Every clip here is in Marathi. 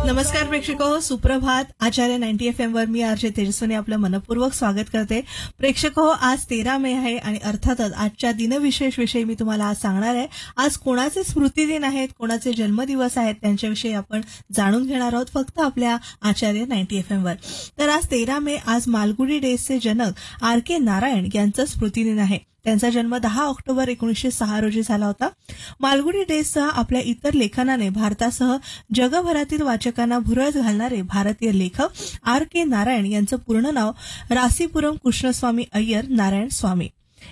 नमस्कार प्रेक्षको, सुप्रभात. आचार्य 90 FM वर मी आरजे तेजस्विनी आपलं मनपूर्वक स्वागत करते. प्रेक्षको, आज 13 मे आहे आणि अर्थातच आजच्या दिनविशेष विषयी मी तुम्हाला आज सांगणार आहे. आज कोणाचे स्मृतिदिन आहेत, कोणाचे जन्मदिवस आहेत त्यांच्याविषयी आपण जाणून घेणार आहोत फक्त आपल्या आचार्य 90 FM वर. तर आज 13 मे, आज मालगुडी डेजचे जनक R.K. नारायण यांचं स्मृतिदिन आहे. त्यांचा जन्म 10 ऑक्टोबर 1906 रोजी झाला होता. मालगुडी डेजसह आपल्या इतर लेखनाने भारतासह जगभरातील वाचकांना भुरळ घालणारे भारतीय लेखक R.K. नारायण यांचं पूर्ण नाव रासीपुरम कृष्णस्वामी अय्यर नारायण स्वामी.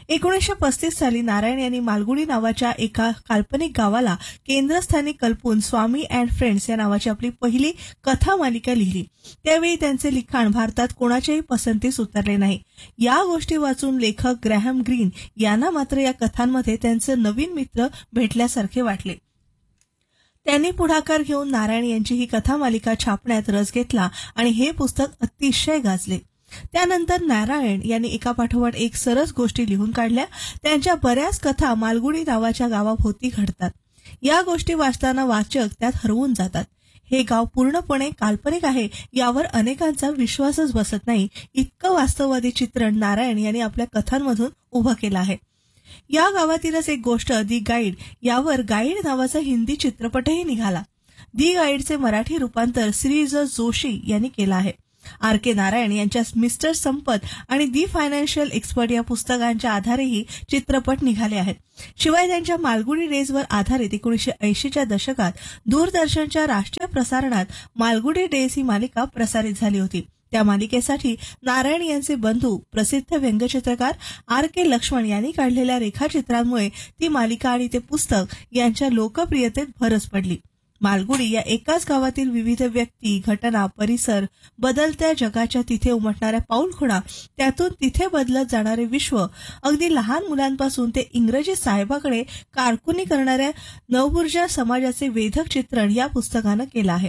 1935 साली नारायण यांनी मालगुडी नावाच्या एका काल्पनिक गावाला केंद्रस्थानी कल्पून स्वामी अँड फ्रेंड्स या नावाची आपली पहिली कथा मालिका लिहिली. त्यावेळी त्यांचे लिखाण भारतात कोणाच्याही पसंतीस उतरले नाही. या गोष्टी वाचून लेखक ग्रॅहम ग्रीन यांना मात्र या कथांमध्ये त्यांचे नवीन मित्र भेटल्यासारखे वाटले. त्यांनी पुढाकार घेऊन नारायण यांची ही कथा मालिका छापण्यात रस घेतला आणि हे पुस्तक अतिशय गाजले. त्यानंतर नारायण यांनी एकापाठोपाठ एक सरस गोष्टी लिहून काढल्या. त्यांच्या बऱ्याच कथा मालगुडी नावाच्या गावाभोवती घडतात. या गोष्टी वाचताना वाचक त्यात हरवून जातात. हे गाव पूर्णपणे काल्पनिक आहे यावर अनेकांचा विश्वासच बसत नाही. इतकं वास्तववादी चित्रण नारायण यांनी आपल्या कथांमधून उभं केलं आहे. या गावातीलच एक गोष्ट दी गाईड यावर गाईड नावाचा हिंदी चित्रपटही निघाला. दी गाईडचे मराठी रूपांतर श्री ज जोशी यांनी केलं आहे. R.K. नारायण यांच्या मिस्टर संपत आणि दी फायनान्शियल एक्सपर्ट या पुस्तकांच्या आधारेही चित्रपट निघाले आहेत. शिवाय त्यांच्या मालगुडी डेजवर आधारित 1980च्या दशकात दूरदर्शनच्या राष्ट्रीय प्रसारणात मालगुडी डेज ही मालिका प्रसारित झाली होती. त्या मालिकेसाठी नारायण यांचे बंधू प्रसिद्ध व्यंगचित्रकार R.K. लक्ष्मण यांनी काढलेल्या रेखाचित्रांमुळे ती मालिका आणि ते पुस्तक यांच्या लोकप्रियतेत भरच पडली. मालगुडी या एकाच गावातील विविध व्यक्ती, घटना, परिसर, बदलत्या जगाच्या तिथे उमटणाऱ्या पाऊलखुणा, त्यातून तिथे बदलत जाणारे विश्व, अगदी लहान मुलांपासून ते इंग्रजी साहेबाकडे कारकुनी करणाऱ्या नवबुर्जा समाजाचे वेधक चित्रण या पुस्तकानं केलं आहे.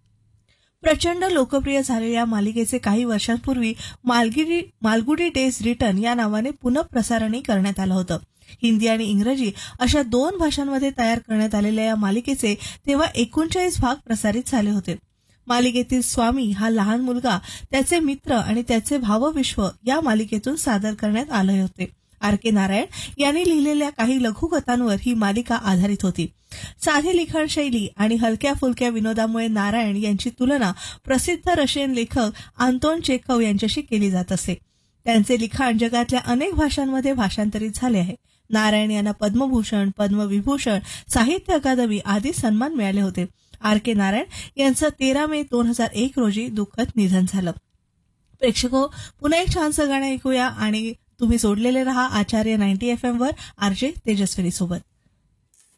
प्रचंड लोकप्रिय झालेल्या मालिकेचे काही वर्षांपूर्वी मालगुडी डेज रिटर्न या नावाने पुनःप्रसारणही करण्यात आलं होतं. हिंदी आणि इंग्रजी अशा 2 भाषांमध्ये तयार करण्यात आलेल्या या मालिकेचे तेव्हा 39 भाग प्रसारित झाले होते. मालिकेतील स्वामी हा लहान मुलगा, त्याचे मित्र आणि त्याचे भावविश्व या मालिकेतून सादर करण्यात आले होते. R.K. नारायण यांनी लिहिलेल्या काही लघुकथांवर ही मालिका आधारित होती. साधी लिखाण शैली आणि हलक्या फुलक्या विनोदामुळे नारायण यांची तुलना प्रसिद्ध रशियन लेखक आंतोन चेखव यांच्याशी केली जात असे. त्यांचे लिखाण जगातल्या अनेक भाषांमध्ये भाषांतरित झाले आहे. नारायण यांना पद्मभूषण, पद्मविभूषण, साहित्य अकादमी आदी सन्मान मिळाले होते. R.K. नारायण यांचं 13 मे 2001 रोजी दुःखद निधन झालं. प्रेक्षको, पुन्हा एक छानसं गाणं ऐकूया आणि तुम्ही सोडलेले रहा आचार्य 90 FM वर आरजे तेजस्विनी सोबत.